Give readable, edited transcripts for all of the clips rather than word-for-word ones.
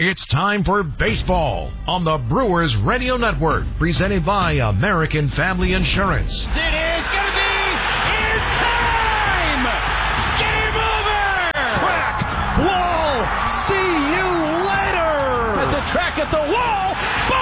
It's time for baseball on the Brewers Radio Network, presented by American Family Insurance. It is going to be in time! Game over! Track, wall, see you later! At the track, at the wall,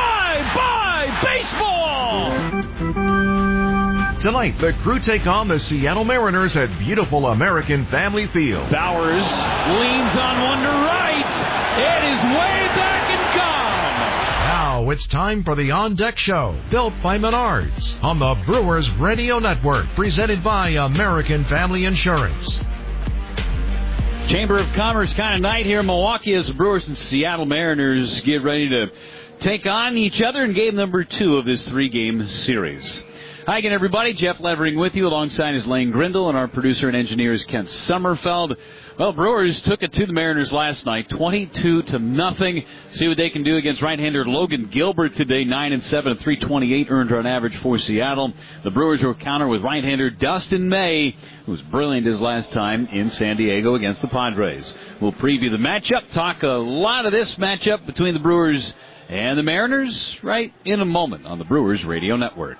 bye-bye baseball! Tonight, the Crew take on the Seattle Mariners at beautiful American Family Field. Bowers leans on one to right. It is way back and gone. Now it's time for the On Deck Show, built by Menards, on the Brewers Radio Network, presented by American Family Insurance. Chamber of Commerce kind of night here in Milwaukee as the Brewers and Seattle Mariners get ready to take on each other in game number 2 of this 3-game series. Hi again, everybody. Jeff Levering with you, alongside is Lane Grindle, and our producer and engineer is Kent Sommerfeld. Well, Brewers took it to the Mariners last night, 22-0. See what they can do against right-hander Logan Gilbert today, 9-7, 328 earned run average for Seattle. The Brewers will counter with right-hander Dustin May, who was brilliant his last time in San Diego against the Padres. We'll preview the matchup, talk a lot of this matchup between the Brewers and the Mariners right in a moment on the Brewers Radio Network.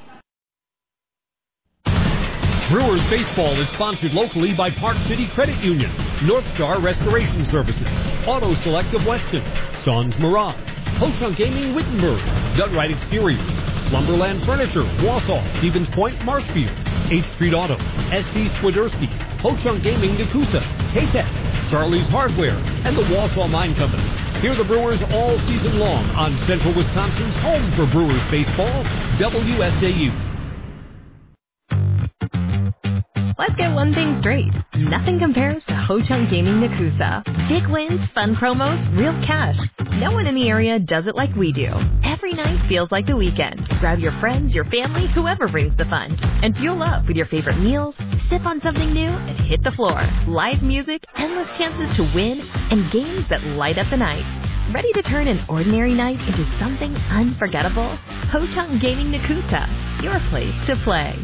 Brewers baseball is sponsored locally by Park City Credit Union, North Star Restoration Services, Auto Select of Weston, Sons Mirage, Ho-Chunk Gaming Wittenberg, Gutright Exteriors, Slumberland Furniture, Wausau, Stevens Point, Marshfield, 8th Street Auto, SC Swiderski, Ho-Chunk Gaming Nakusa, K-Tech, Charlie's Hardware, and the Wausau Mine Company. Hear the Brewers all season long on Central Wisconsin's home for Brewers baseball, WSAU. Let's get one thing straight. Nothing compares to Ho-Chunk Gaming Nakusa. Big wins, fun promos, real cash. No one in the area does it like we do. Every night feels like the weekend. Grab your friends, your family, whoever brings the fun. And fuel up with your favorite meals, sip on something new, and hit the floor. Live music, endless chances to win, and games that light up the night. Ready to turn an ordinary night into something unforgettable? Ho-Chunk Gaming Nakusa, your place to play.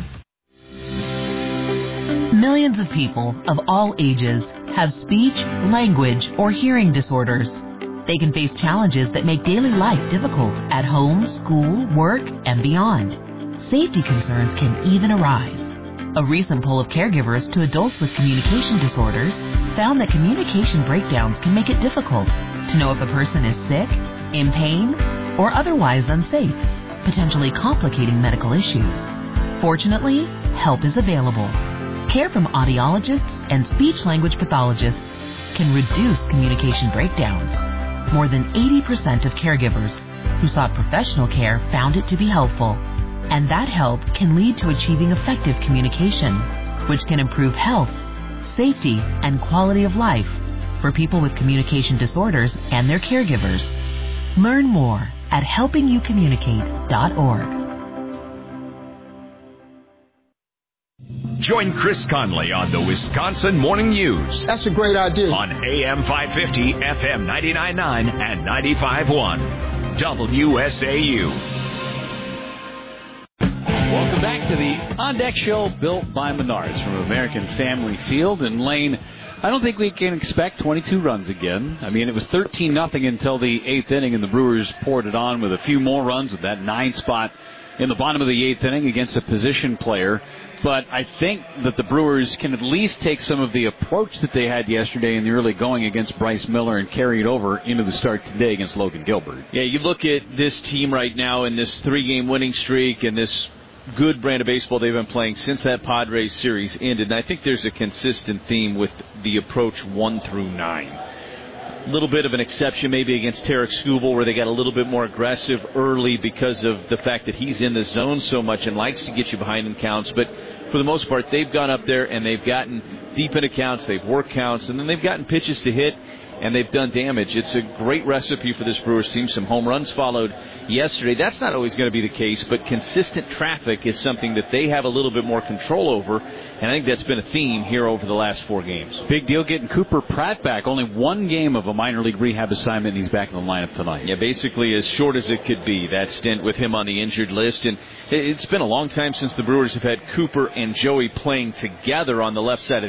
Millions of people of all ages have speech, language, or hearing disorders. They can face challenges that make daily life difficult at home, school, work, and beyond. Safety concerns can even arise. A recent poll of caregivers to adults with communication disorders found that communication breakdowns can make it difficult to know if a person is sick, in pain, or otherwise unsafe, potentially complicating medical issues. Fortunately, help is available. Care from audiologists and speech-language pathologists can reduce communication breakdowns. More than 80% of caregivers who sought professional care found it to be helpful. And that help can lead to achieving effective communication, which can improve health, safety, and quality of life for people with communication disorders and their caregivers. Learn more at helpingyoucommunicate.org. Join Chris Conley on the Wisconsin Morning News. That's a great idea. On AM 550, FM 99.9, and 95.1. WSAU. Welcome back to the On Deck Show, built by Menards from American Family Field. And Lane, I don't think we can expect 22 runs again. I mean, it was 13-0 until the 8th inning, and the Brewers poured it on with a few more runs with that 9 spot in the bottom of the 8th inning against a position player. But I think that the Brewers can at least take some of the approach that they had yesterday in the early going against Bryce Miller and carry it over into the start today against Logan Gilbert. Yeah, you look at this team right now in this 3-game winning streak and this good brand of baseball they've been playing since that Padres series ended. And I think there's a consistent theme with the approach 1 through 9. A little bit of an exception maybe against Tarek Skubal, where they got a little bit more aggressive early because of the fact that he's in the zone so much and likes to get you behind in counts. But for the most part, they've gone up there and they've gotten deep into counts, they've worked counts, and then they've gotten pitches to hit, and they've done damage. It's a great recipe for this Brewers team. Some home runs followed yesterday. That's not always going to be the case, but consistent traffic is something that they have a little bit more control over, and I think that's been a theme here over the last 4 games. Big deal getting Cooper Pratt back. Only 1 game of a minor league rehab assignment, and he's back in the lineup tonight. Yeah, basically as short as it could be, that stint with him on the injured list. And it's been a long time since the Brewers have had Cooper and Joey playing together on the left side of